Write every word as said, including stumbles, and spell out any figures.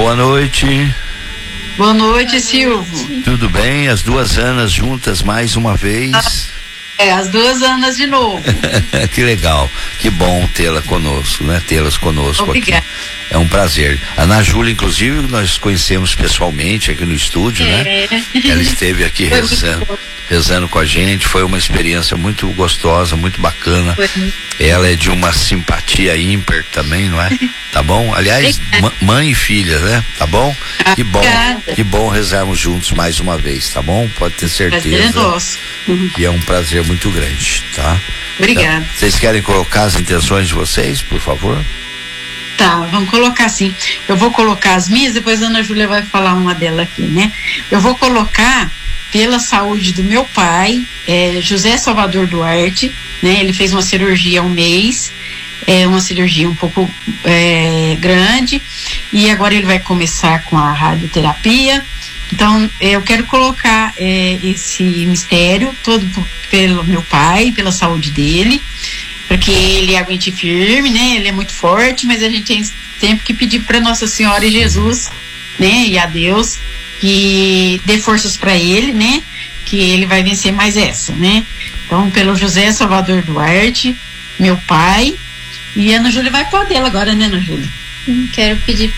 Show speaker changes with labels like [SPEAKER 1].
[SPEAKER 1] Boa noite.
[SPEAKER 2] Boa noite, Silvio.
[SPEAKER 1] Tudo bem? As duas Anas juntas mais uma vez.
[SPEAKER 2] É, as duas Anas de novo.
[SPEAKER 1] Que legal, que bom tê-la conosco, né? Tê-las conosco. Obrigada. Aqui. É um prazer. A Ana Júlia, inclusive, nós conhecemos pessoalmente aqui no estúdio, é. né? Ela esteve aqui rezando, rezando com a gente, foi uma experiência muito gostosa, muito bacana. Foi. Ela é de uma simpatia ímpar também, não é? Tá bom? Aliás, mãe e filha, né? Tá bom? Que bom, que bom rezarmos juntos mais uma vez, tá bom? Pode ter certeza. É nosso. Que é um prazer muito grande, tá?
[SPEAKER 2] Obrigada.
[SPEAKER 1] Então, vocês querem colocar as intenções de vocês, por favor?
[SPEAKER 2] Tá, vamos colocar assim. Eu vou colocar as minhas, depois a Ana Júlia vai falar uma dela aqui, né? Eu vou colocar pela saúde do meu pai, é, José Salvador Duarte, né? Ele fez uma cirurgia há um mês, é uma cirurgia um pouco é, grande, e agora ele vai começar com a radioterapia. Então, eu quero colocar é, esse mistério todo pelo meu pai, pela saúde dele, para que ele aguente firme, né? Ele é muito forte, mas a gente tem sempre que pedir para Nossa Senhora e Jesus, né? E a Deus que dê forças para ele, né? Que ele vai vencer mais essa, né? Então, pelo José Salvador Duarte, meu pai, e a Ana Júlia vai pôr dela agora, né, Ana Júlia?
[SPEAKER 3] Quero pedir